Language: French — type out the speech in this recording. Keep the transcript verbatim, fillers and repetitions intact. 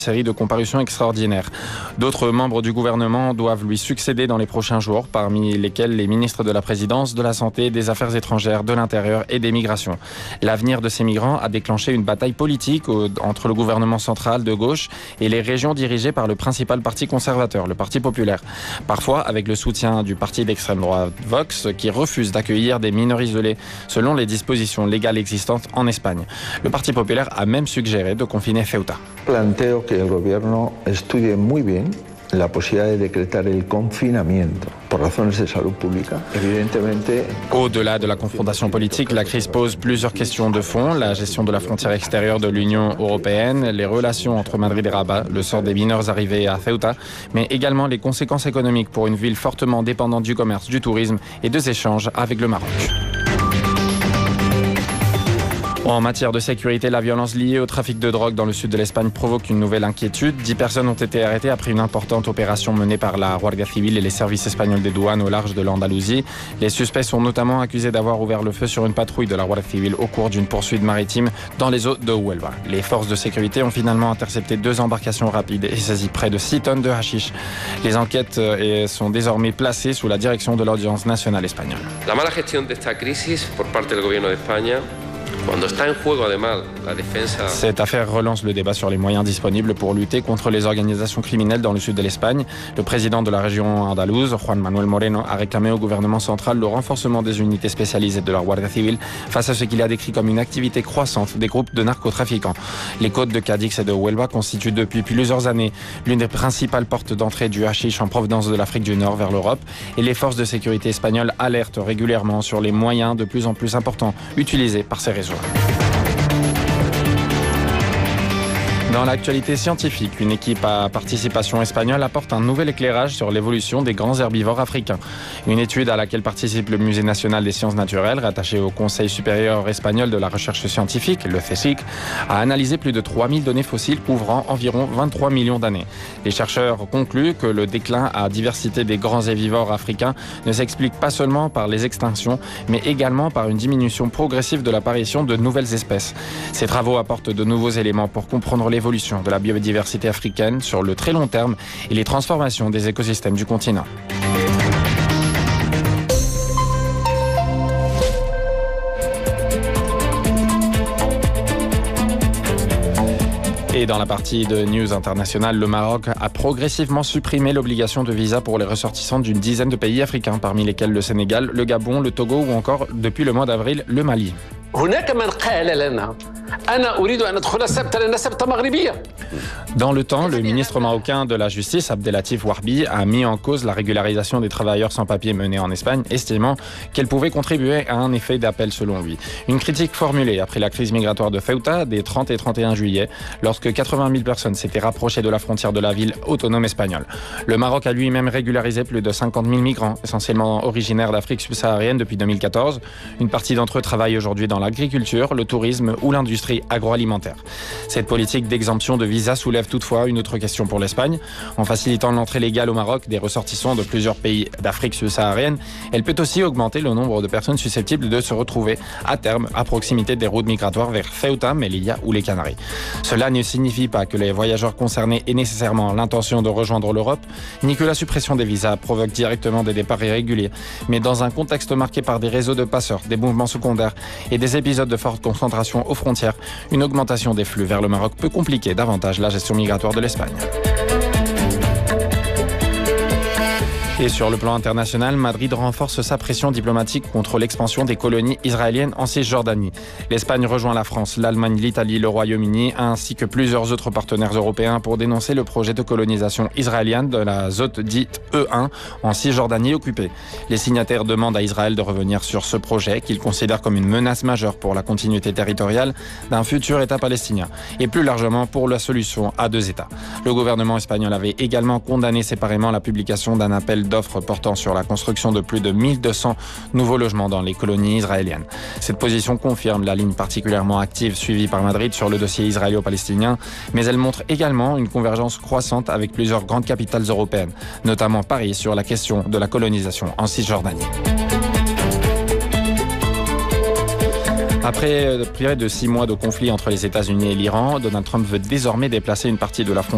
série de comparutions extraordinaires. D'autres membres du gouvernement doivent lui succéder dans les prochains jours, parmi lesquels les ministres de la Présidence, de la Santé, des Affaires étrangères, de l'Intérieur et des Migrations. L'avenir de ces migrants a déclenché une bataille politique entre le gouvernement central de gauche et les régions dirigées par le principal parti conservateur, le Parti populaire. Parfois avec le soutien du parti d'extrême droite Vox, qui refuse d'accueillir des mineurs isolés selon les dispositions légales existantes en Espagne. Le Parti populaire a même suggéré de confiner Ceuta. Planteo que el gobierno estudie muy bien la posibilidad de decretar el confinamiento por razones de salud pública. Evidentemente. Au-delà de la confrontation politique, la crise pose plusieurs questions de fond. La gestion de la frontière extérieure de l'Union européenne, les relations entre Madrid et Rabat, le sort des mineurs arrivés à Ceuta, mais également les conséquences économiques pour une ville fortement dépendante du commerce, du tourisme et des échanges avec le Maroc. En matière de sécurité, la violence liée au trafic de drogue dans le sud de l'Espagne provoque une nouvelle inquiétude. Dix personnes ont été arrêtées après une importante opération menée par la Guardia Civil et les services espagnols des douanes au large de l'Andalousie. Les suspects sont notamment accusés d'avoir ouvert le feu sur une patrouille de la Guardia Civil au cours d'une poursuite maritime dans les eaux de Huelva. Les forces de sécurité ont finalement intercepté deux embarcations rapides et saisi près de six tonnes de hashish. Les enquêtes sont désormais placées sous la direction de l'Audience nationale espagnole. La mala gestión de esta crisis por parte del gobierno de España. Cette affaire relance le débat sur les moyens disponibles pour lutter contre les organisations criminelles dans le sud de l'Espagne. Le président de la région andalouse, Juan Manuel Moreno, a réclamé au gouvernement central le renforcement des unités spécialisées de la Guardia Civil face à ce qu'il a décrit comme une activité croissante des groupes de narcotrafiquants. Les côtes de Cadix et de Huelva constituent depuis plusieurs années l'une des principales portes d'entrée du hashish en provenance de l'Afrique du Nord vers l'Europe, et les forces de sécurité espagnoles alertent régulièrement sur les moyens de plus en plus importants utilisés par ces réseaux. Dans l'actualité scientifique, une équipe à participation espagnole apporte un nouvel éclairage sur l'évolution des grands herbivores africains. Une étude à laquelle participe le Musée national des sciences naturelles, rattaché au Conseil supérieur espagnol de la recherche scientifique, le C S I C, a analysé plus de trois mille données fossiles couvrant environ vingt-trois millions d'années. Les chercheurs concluent que le déclin à diversité des grands herbivores africains ne s'explique pas seulement par les extinctions, mais également par une diminution progressive de l'apparition de nouvelles espèces. Ces travaux apportent de nouveaux éléments pour comprendre les l'évolution de la biodiversité africaine sur le très long terme et les transformations des écosystèmes du continent. Et dans la partie de News International, le Maroc a progressivement supprimé l'obligation de visa pour les ressortissants d'une dizaine de pays africains, parmi lesquels le Sénégal, le Gabon, le Togo ou encore, depuis le mois d'avril, le Mali. Dans le temps, le ministre marocain de la Justice, Abdelatif Warbi, a mis en cause la régularisation des travailleurs sans papier menée en Espagne, estimant qu'elle pouvait contribuer à un effet d'appel selon lui. Une critique formulée après la crise migratoire de Ceuta des trente et trente et un juillet, lorsque quatre-vingt mille personnes s'étaient rapprochées de la frontière de la ville autonome espagnole. Le Maroc a lui-même régularisé plus de cinquante mille migrants, essentiellement originaires d'Afrique subsaharienne depuis deux mille quatorze. Une partie d'entre eux travaille aujourd'hui dans l'agriculture, le tourisme ou l'industrie agroalimentaire. Cette politique d'exemption de visa soulève toutefois une autre question pour l'Espagne. En facilitant l'entrée légale au Maroc des ressortissants de plusieurs pays d'Afrique subsaharienne, elle peut aussi augmenter le nombre de personnes susceptibles de se retrouver à terme à proximité des routes migratoires vers Ceuta, Melilla ou les Canaries. Cela ne signifie pas que les voyageurs concernés aient nécessairement l'intention de rejoindre l'Europe, ni que la suppression des visas provoque directement des départs irréguliers, mais dans un contexte marqué par des réseaux de passeurs, des mouvements secondaires et des épisodes de forte concentration aux frontières, une augmentation des flux vers le Maroc peut compliquer davantage la gestion migratoire de l'Espagne. Et sur le plan international, Madrid renforce sa pression diplomatique contre l'expansion des colonies israéliennes en Cisjordanie. L'Espagne rejoint la France, l'Allemagne, l'Italie, le Royaume-Uni, ainsi que plusieurs autres partenaires européens pour dénoncer le projet de colonisation israélienne de la zone dite E un en Cisjordanie occupée. Les signataires demandent à Israël de revenir sur ce projet qu'ils considèrent comme une menace majeure pour la continuité territoriale d'un futur État palestinien et plus largement pour la solution à deux États. Le gouvernement espagnol avait également condamné séparément la publication d'un appel d'offres portant sur la construction de plus de mille deux cents nouveaux logements dans les colonies israéliennes. Cette position confirme la ligne particulièrement active suivie par Madrid sur le dossier israélo-palestinien, mais elle montre également une convergence croissante avec plusieurs grandes capitales européennes, notamment Paris sur la question de la colonisation en Cisjordanie. Après près de six mois de conflit entre les États-Unis et l'Iran, Donald Trump veut désormais déplacer une partie de la frontière